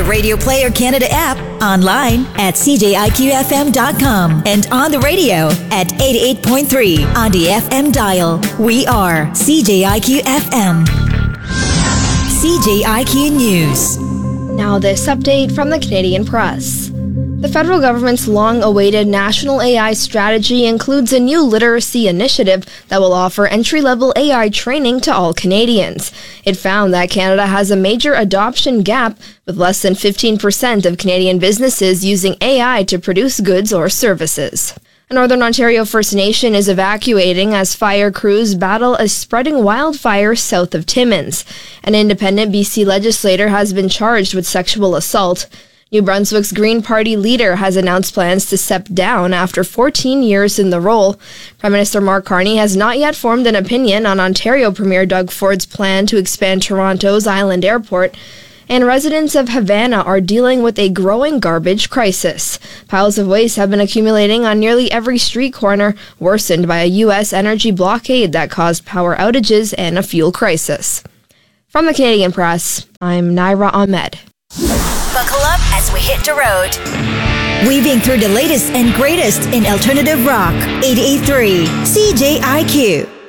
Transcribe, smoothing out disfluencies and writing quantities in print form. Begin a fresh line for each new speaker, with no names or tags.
the Radio Player Canada app, online at cjiqfm.com, and on the radio at 88.3 on the FM dial. We are CJIQ FM. CJIQ News.
Now this update from the Canadian Press. The federal government's long-awaited national AI strategy includes a new literacy initiative that will offer entry-level AI training to all Canadians. It found that Canada has a major adoption gap, with less than 15% of Canadian businesses using AI to produce goods or services. A Northern Ontario First Nation is evacuating as fire crews battle a spreading wildfire south of Timmins. An independent BC legislator has been charged with sexual assault. New Brunswick's Green Party leader has announced plans to step down after 14 years in the role. Prime Minister Mark Carney has not yet formed an opinion on Ontario Premier Doug Ford's plan to expand Toronto's Island Airport. And residents of Havana are dealing with a growing garbage crisis. Piles of waste have been accumulating on nearly every street corner, worsened by a U.S. energy blockade that caused power outages and a fuel crisis. From the Canadian Press, I'm Naira Ahmed.
Buckle up as we hit the road. Weaving through the latest and greatest in alternative rock. 88.3 CJIQ.